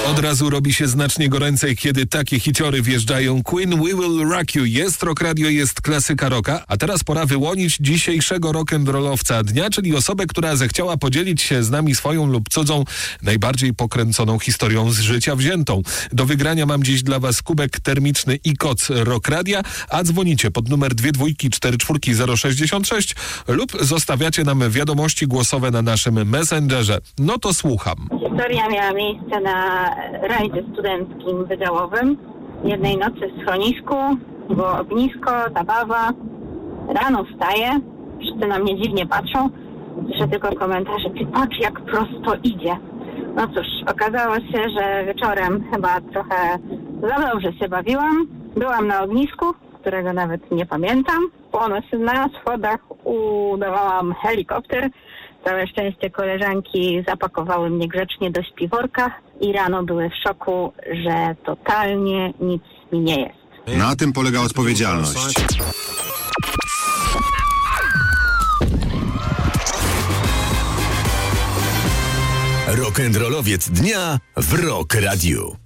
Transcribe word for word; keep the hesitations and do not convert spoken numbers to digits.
Od razu robi się znacznie goręcej, kiedy takie hiciory wjeżdżają. Queen, We Will Rock You. Jest Rock Radio, jest klasyka rocka. A teraz pora wyłonić dzisiejszego rock'n'rollowca dnia, czyli osobę, która zechciała podzielić się z nami swoją lub cudzą, najbardziej pokręconą historią z życia wziętą. Do wygrania mam dziś dla was kubek termiczny i koc Rock Radia, a dzwonicie pod numer dwie dwójki cztery czwórki zero sześćdziesiąt sześć lub zostawiacie nam wiadomości głosowe na naszym Messengerze. No to słucham. Historia miała miejsce na rajdzie studenckim wydziałowym. Jednej nocy w schronisku, było ognisko, zabawa. Rano wstaję, wszyscy na mnie dziwnie patrzą. Słyszę tylko komentarze, ty patrz jak prosto idzie. No cóż, okazało się, że wieczorem chyba trochę za dobrze się bawiłam. Byłam na ognisku, którego nawet nie pamiętam. Ponoć na schodach udawałam helikopter. Całe szczęście koleżanki zapakowały mnie grzecznie do śpiworka i rano były w szoku, że totalnie nic mi nie jest. Na tym polega odpowiedzialność. Rock'n'rollowiec dnia w Rock Radiu.